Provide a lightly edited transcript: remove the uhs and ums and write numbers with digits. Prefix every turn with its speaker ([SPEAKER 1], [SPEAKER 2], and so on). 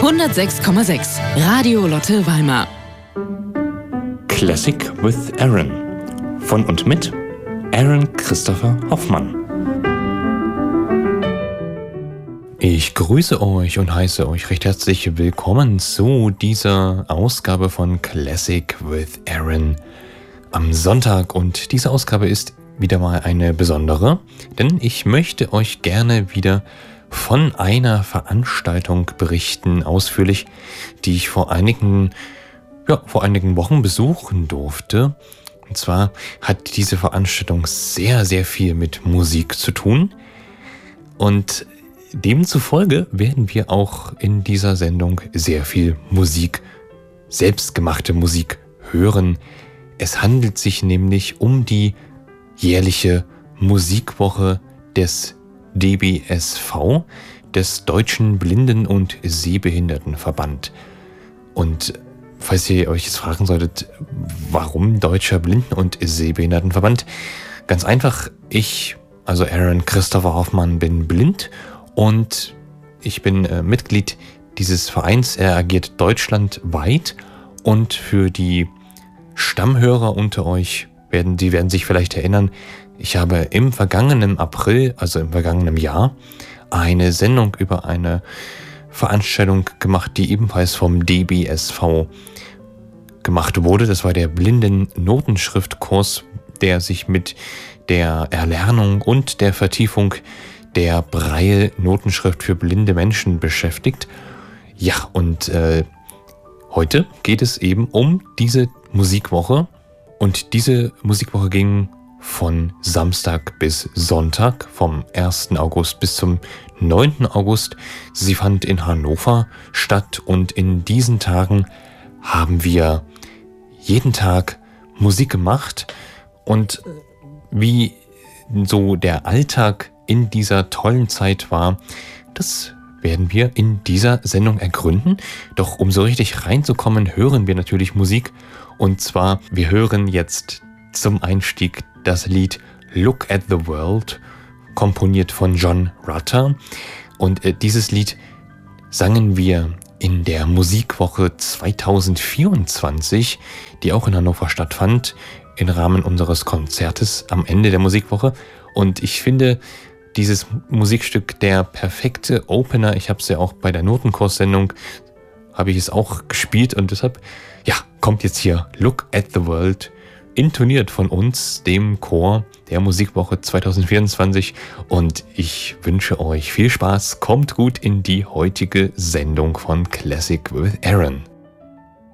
[SPEAKER 1] 106,6 Radio Lotte Weimar.
[SPEAKER 2] Classic with Aaron. Von und mit Aaron Christopher Hoffmann. Ich grüße euch und heiße euch recht herzlich willkommen zu dieser Ausgabe von Classic with Aaron am Sonntag. Und diese Ausgabe ist wieder mal eine besondere, denn ich möchte euch gerne wieder von einer Veranstaltung berichten, ausführlich, die ich vor einigen Wochen besuchen durfte. Und zwar hat diese Veranstaltung sehr, sehr viel mit Musik zu tun. Und demzufolge werden wir auch in dieser Sendung sehr viel Musik, selbstgemachte Musik hören. Es handelt sich nämlich um die jährliche Musikwoche des DBSV, des Deutschen Blinden- und Sehbehindertenverband. Und falls ihr euch jetzt fragen solltet, warum Deutscher Blinden- und Sehbehindertenverband? Ganz einfach, ich, also Aaron Christopher Hoffmann, bin blind und ich bin Mitglied dieses Vereins. Er agiert deutschlandweit und für die Stammhörer unter euch werden sich vielleicht erinnern, ich habe im vergangenen April, also im vergangenen Jahr, eine Sendung über eine Veranstaltung gemacht, die ebenfalls vom DBSV gemacht wurde. Das war der Blinden-Notenschriftkurs, der sich mit der Erlernung und der Vertiefung der Braille-Notenschrift für blinde Menschen beschäftigt. Ja, und heute geht es eben um diese Musikwoche. Und diese Musikwoche ging von Samstag bis Sonntag, vom 1. August bis zum 9. August. Sie fand in Hannover statt und in diesen Tagen haben wir jeden Tag Musik gemacht. Und wie so der Alltag in dieser tollen Zeit war, das werden wir in dieser Sendung ergründen. Doch um so richtig reinzukommen, hören wir natürlich Musik. Und zwar, wir hören jetzt zum Einstieg das Lied Look at the World, komponiert von John Rutter. Und dieses Lied sangen wir in der Musikwoche 2024, die auch in Hannover stattfand, im Rahmen unseres Konzertes am Ende der Musikwoche. Und ich finde dieses Musikstück der perfekte Opener. Ich habe es ja auch bei der Notenkurssendung, habe ich es auch gespielt und deshalb, ja, kommt jetzt hier Look at the World, intoniert von uns, dem Chor der Musikwoche 2024 und ich wünsche euch viel Spaß, kommt gut in die heutige Sendung von Classic with Aaron.